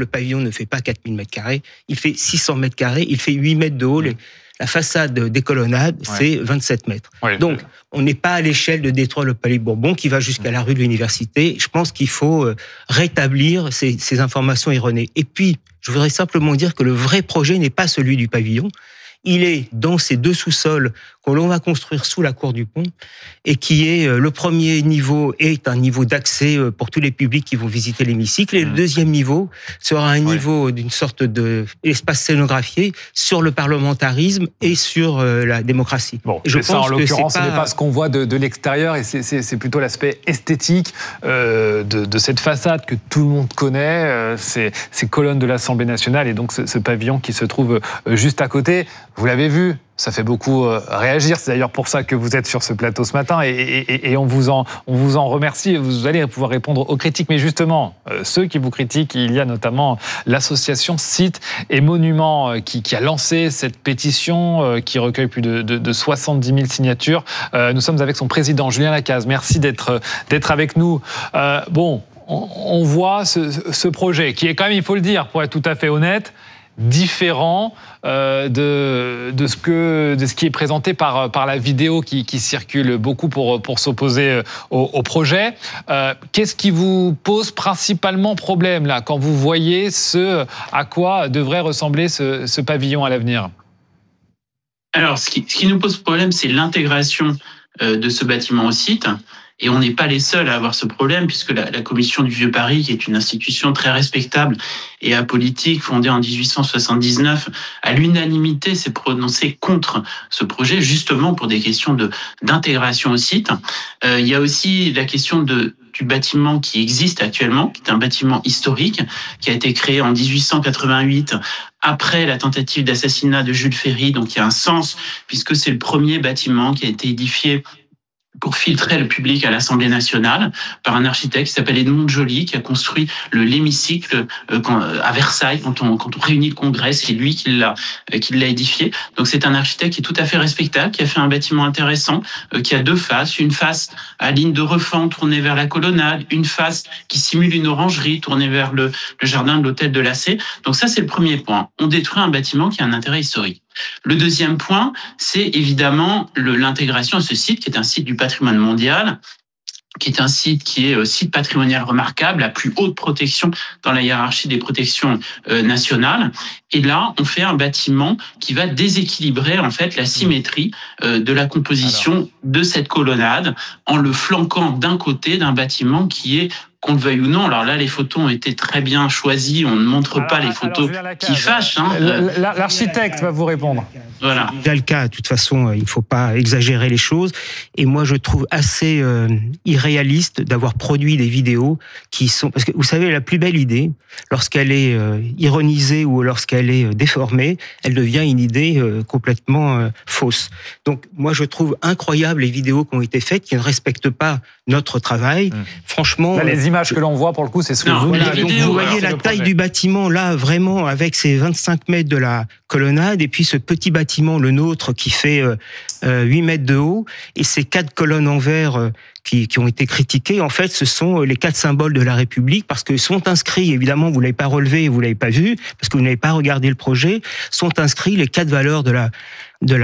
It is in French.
le pavillon ne fait pas 4000 mètres carrés, il fait 600 mètres carrés, il fait 8 mètres de haut. La façade des colonnades, c'est 27 mètres. Donc, on n'est pas à l'échelle de détruire le Palais Bourbon qui va jusqu'à la rue de l'Université. Je pense qu'il faut rétablir ces informations erronées. Et puis, je voudrais simplement dire que le vrai projet n'est pas celui du pavillon. Il est dans ces 2 sous-sols que l'on va construire sous la cour du pont et qui est le premier niveau est un niveau d'accès pour tous les publics qui vont visiter l'hémicycle et le deuxième niveau sera un niveau d'une sorte de espace scénographié sur le parlementarisme et sur la démocratie. Bon, et je pense ça, en l'occurrence, ce n'est pas ce qu'on voit de l'extérieur et c'est plutôt l'aspect esthétique de cette façade que tout le monde connaît, ces colonnes de l'Assemblée nationale et donc ce pavillon qui se trouve juste à côté. Vous l'avez vu, ça fait beaucoup réagir. C'est d'ailleurs pour ça que vous êtes sur ce plateau ce matin et on vous en remercie. Vous allez pouvoir répondre aux critiques. Mais justement, ceux qui vous critiquent, il y a notamment l'association Sites et Monuments qui a lancé cette pétition qui recueille plus de 70 000 signatures. Nous sommes avec son président, Julien Lacaze. Merci d'être avec nous. On voit ce projet qui est quand même, il faut le dire, pour être tout à fait honnête, différent de ce qui est présenté par la vidéo qui circule beaucoup pour s'opposer au projet. Qu'est-ce qui vous pose principalement problème là quand vous voyez ce à quoi devrait ressembler ce pavillon à l'avenir? Alors, ce qui nous pose problème, c'est l'intégration de ce bâtiment au site. Et on n'est pas les seuls à avoir ce problème, puisque la Commission du Vieux Paris, qui est une institution très respectable et apolitique, fondée en 1879, à l'unanimité s'est prononcée contre ce projet, justement pour des questions d'intégration au site. Il y a aussi la question du bâtiment qui existe actuellement, qui est un bâtiment historique, qui a été créé en 1888, après la tentative d'assassinat de Jules Ferry, donc il y a un sens, puisque c'est le premier bâtiment qui a été édifié pour filtrer le public à l'Assemblée nationale par un architecte qui s'appelle Edmond de Joly, qui a construit l'hémicycle à Versailles quand on réunit le Congrès, c'est lui qui l'a édifié. Donc c'est un architecte qui est tout à fait respectable, qui a fait un bâtiment intéressant, qui a 2 faces, une face à ligne de refend tournée vers la colonnade, une face qui simule une orangerie tournée vers le jardin de l'hôtel de Lassay. Donc ça, c'est le premier point. On détruit un bâtiment qui a un intérêt historique. Le deuxième point, c'est évidemment l'intégration à ce site, qui est un site du patrimoine mondial, qui est un site qui est site patrimonial remarquable, la plus haute protection dans la hiérarchie des protections nationales. Et là, on fait un bâtiment qui va déséquilibrer en fait la symétrie de la composition de cette colonnade en le flanquant d'un côté d'un bâtiment qui est, qu'on le veuille ou non, alors là, les photos ont été très bien choisies. On ne montre pas les photos qui fâchent. L'architecte va vous répondre. Voilà. C'est déjà le cas. De toute façon, il ne faut pas exagérer les choses. Et moi, je trouve assez irréaliste d'avoir produit des vidéos qui sont... Parce que vous savez, la plus belle idée, lorsqu'elle est ironisée ou lorsqu'elle est déformée, elle devient une idée complètement fausse. Donc, moi, je trouve incroyable les vidéos qui ont été faites, qui ne respectent pas notre travail. Franchement... Là, les images que l'on voit, pour le coup, c'est ce que vous dites. Donc, vous voyez la taille du bâtiment, là, vraiment, avec ses 25 mètres de la colonnade, et puis ce petit bâtiment, le nôtre, qui fait 8 mètres de haut, et ces 4 colonnes en verre qui ont été critiquées, en fait, ce sont les 4 symboles de la République, parce que sont inscrits, évidemment, vous l'avez pas relevé, vous l'avez pas vu, parce que vous n'avez pas regardé le projet, sont inscrits les 4 valeurs de la